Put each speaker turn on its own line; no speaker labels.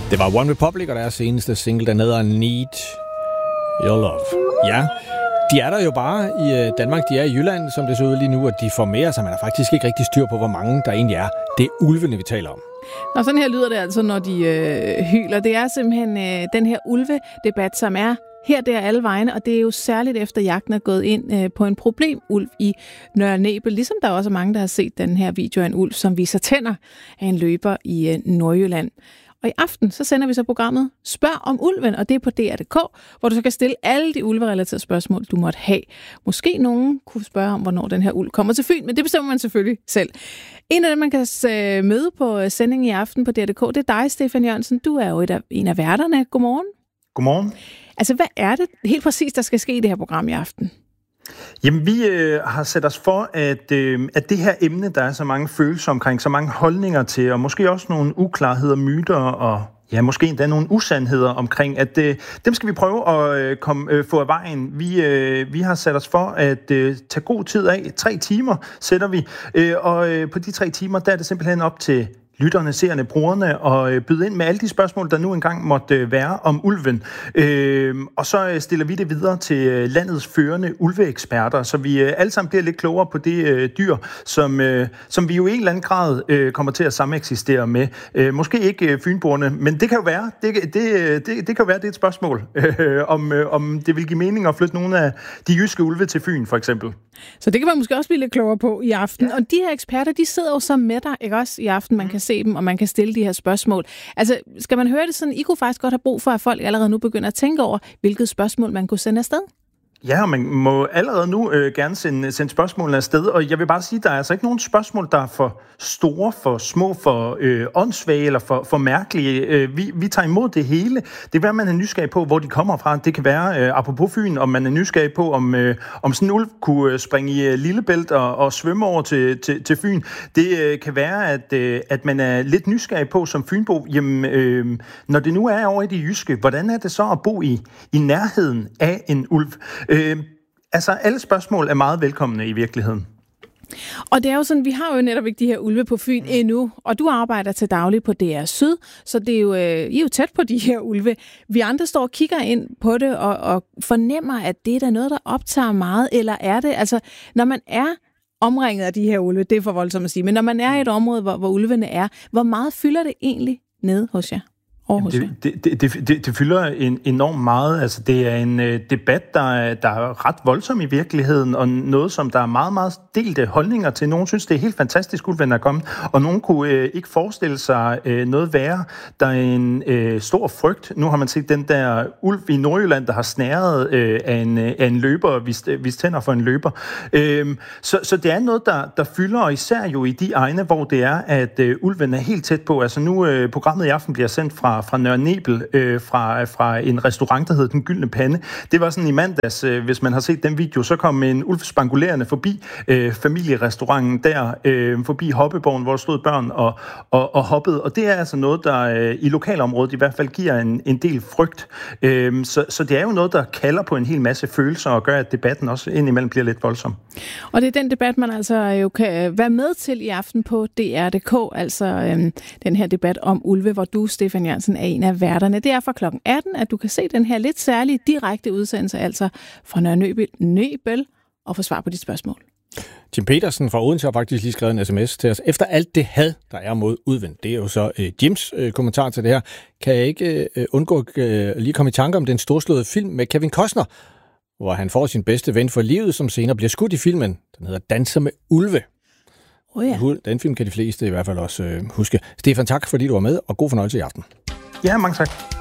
Det var One Republic og deres seneste single, der hedder Need Your Love. Ja, de er der jo bare i Danmark, de er i Jylland, som det ser ud lige nu, og de formerer sig. Man har faktisk ikke rigtig styr på, hvor mange der egentlig er. Det er ulvene, vi taler om.
Nå, sådan her lyder det altså, når de hyler. Det er simpelthen den her ulvedebat, som er her, der alle vegne, og det er jo særligt efter jagten er gået ind på en problemulv i Nørre Nebel, ligesom der også er mange, der har set den her video af en ulv, som viser tænder af en løber i Nordjylland. Og i aften, så sender vi så programmet Spørg om ulven, og det er på DR.dk, hvor du så kan stille alle de ulverelaterede spørgsmål, du måtte have. Måske nogen kunne spørge om, hvornår den her ulv kommer til Fyn, men det bestemmer man selvfølgelig selv. En af dem, man kan møde på sendingen i aften på DR.dk, det er dig, Stefan Jørgensen. Du er jo en af værterne. Godmorgen.
Godmorgen.
Altså, hvad er det helt præcis, der skal ske i det her program i aften?
Jamen, vi har sat os for, at det her emne, der er så mange følelser omkring, så mange holdninger til, og måske også nogle uklarheder, myter og ja, måske endda nogle usandheder omkring, at dem skal vi prøve at få af vejen. Vi har sat os for at tage god tid af. 3 timer sætter vi, og på de 3 timer, der er det simpelthen op til lytterne, seerne, brugerne og byde ind med alle de spørgsmål, der nu engang måtte være om ulven. Og så stiller vi det videre til landets førende ulveeksperter, så vi alle sammen bliver lidt klogere på det dyr, som vi jo i en eller anden grad kommer til at sameksistere med. Måske ikke fynboerne, men det kan jo være, det kan jo være, det er et spørgsmål, om det vil give mening at flytte nogle af de jyske ulve til Fyn, for eksempel.
Så det kan man måske også blive lidt klogere på i aften. Ja. Og de her eksperter, de sidder jo så med dig, ikke også, i aften. Man kan se dem, og man kan stille de her spørgsmål. Altså, skal man høre det sådan, I kunne faktisk godt have brug for, at folk allerede nu begynder at tænke over, hvilket spørgsmål man kunne sende afsted?
Ja, og man må allerede nu gerne sende spørgsmålene afsted, og jeg vil bare sige, at der er altså ikke nogen spørgsmål, der er for store, for små, for åndssvage eller for mærkelige. Vi tager imod det hele. Det er, hvad man er nysgerrig på, hvor de kommer fra. Det kan være, apropos Fyn, om man er nysgerrig på, om sådan en ulv kunne springe i Lillebælt og svømme over til Fyn. Det kan være, at man er lidt nysgerrig på som fynbo, jamen, når det nu er over i det jyske, hvordan er det så at bo i nærheden af en ulv? Altså, alle spørgsmål er meget velkomne i virkeligheden.
Og det er jo sådan, vi har jo netop ikke de her ulve på Fyn endnu, og du arbejder til daglig på DR Syd, så det er jo, I er jo tæt på de her ulve. Vi andre står og kigger ind på det og fornemmer, at det er da noget, der optager meget, eller er det, altså, når man er omringet af de her ulve, det er for voldsomt at sige, men når man er i et område, hvor ulvene er, hvor meget fylder det egentlig nede hos jer?
Det fylder enormt meget. Altså, det er en debat, der er ret voldsom i virkeligheden, og noget, som der er meget, meget delte holdninger til. Nogle synes, det er helt fantastisk, ulven er kommet, og nogle kunne ikke forestille sig noget værre. Der er en stor frygt. Nu har man set den der ulv i Nordjylland, der har snæret af en løber, vist tænder for en løber. Så det er noget, der fylder, og især jo i de egne, hvor det er, at ulven er helt tæt på. Altså nu, programmet i aften bliver sendt fra Nørre Nebel, fra en restaurant, der hedder Den Gyldne Pande. Det var sådan i mandags, hvis man har set den video, så kom en ulv spangulerende forbi familierestauranten der, forbi hoppeborgen, hvor der stod børn og hoppede. Og det er altså noget, der i lokalområdet i hvert fald giver en del frygt. Så det er jo noget, der kalder på en hel masse følelser og gør, at debatten også indimellem bliver lidt voldsom. Og
det er den debat, man altså jo kan være med til i aften på DR.dk, altså den her debat om ulve, hvor du, Stefan Jørgensen, er en af værterne. Det er fra klokken 18, at du kan se den her lidt særlige direkte udsendelse, altså fra Nørre Nebel, og få svar på dit spørgsmål.
Tim Petersen fra Odense har faktisk lige skrevet en sms til os. Efter alt det had, der er mod udvind, det er jo så Jims kommentar til det her, kan jeg ikke undgå lige komme i tanke om den storslåede film med Kevin Costner, hvor han får sin bedste ven for livet, som senere bliver skudt i filmen. Den hedder Danser med ulve.
Ja.
Den film kan de fleste i hvert fald også huske. Stefan, tak fordi du var med, og god fornøjelse i aften.
Ja, mange tak.